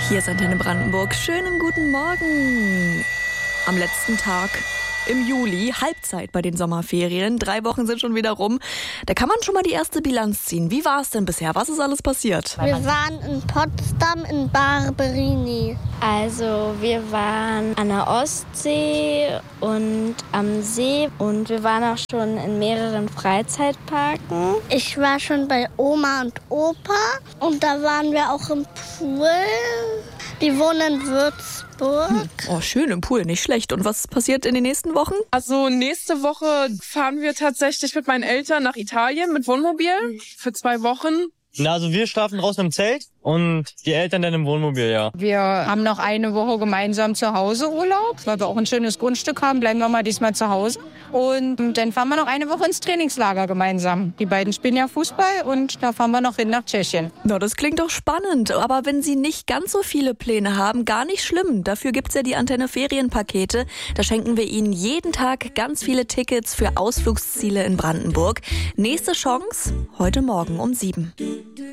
Hier ist Antenne Brandenburg. Schönen guten Morgen. Am letzten Tag im Juli, Halbzeit bei den Sommerferien. 3 Wochen sind schon wieder rum. Da kann man schon mal die erste Bilanz ziehen. Wie war es denn bisher? Was ist alles passiert? Wir waren in Potsdam in Barberini. Also wir waren an der Ostsee und am See und wir waren auch schon in mehreren Freizeitparken. Ich war schon bei Oma und Opa und da waren wir auch im Pool. Die wohnen in Würzburg. Oh, schön im Pool, nicht schlecht. Und was passiert in den nächsten Wochen? Also nächste Woche fahren wir tatsächlich mit meinen Eltern nach Italien mit Wohnmobil für 2 Wochen. Na, also wir schlafen draußen im Zelt und die Eltern dann im Wohnmobil, ja. Wir haben noch eine Woche gemeinsam zu Hause Urlaub, weil wir auch ein schönes Grundstück haben, bleiben wir mal diesmal zu Hause. Und dann fahren wir noch eine Woche ins Trainingslager gemeinsam. Die beiden spielen ja Fußball und da fahren wir noch hin nach Tschechien. Na, das klingt doch spannend. Aber wenn Sie nicht ganz so viele Pläne haben, gar nicht schlimm. Dafür gibt's ja die Antenne Ferienpakete. Da schenken wir Ihnen jeden Tag ganz viele Tickets für Ausflugsziele in Brandenburg. Nächste Chance heute Morgen um 7.